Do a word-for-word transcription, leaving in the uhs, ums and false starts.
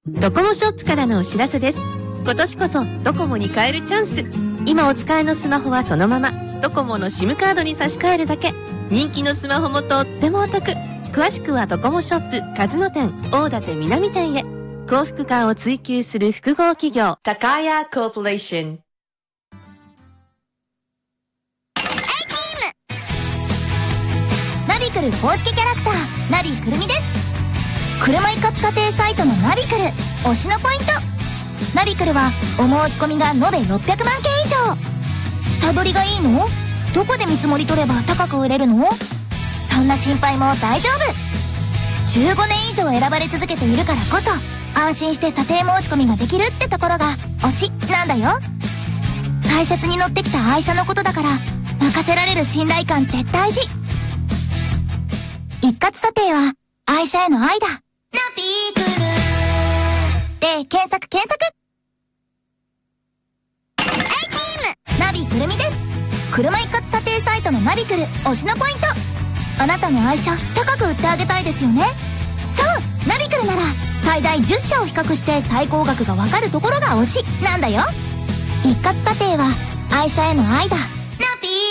ドコモショップからのお知らせです。今年こそドコモに変えるチャンス。今お使いのスマホはそのままドコモの シム カードに差し替えるだけ。人気のスマホもとってもお得。詳しくはドコモショップ数野店、大館南店へ。幸福感を追求する複合企業高谷コーポレーション。 ナビクル公式キャラクターナビくるみです。車一括査定サイトのナビクル推しのポイント。ナビクルはお申し込みが延べろっぴゃくまんけん以上。下取りがいいの？どこで見積もり取れば高く売れるの？そんな心配も大丈夫。じゅうごねん以上選ばれ続けているからこそ安心して査定申し込みができるってところが推しなんだよ。大切に乗ってきた愛車のことだから任せられる信頼感って大事。一括査定は愛車への愛だ。ナビクルで検索検索。ナビくるみです。車一括査定サイトのナビクル推しのポイント。あなたの愛車高く売ってあげたいですよね。そう、ナビクルなら最大じゅっしゃを比較して最高額がわかるところが推しなんだよ。一括査定は愛車への愛だ。ナビ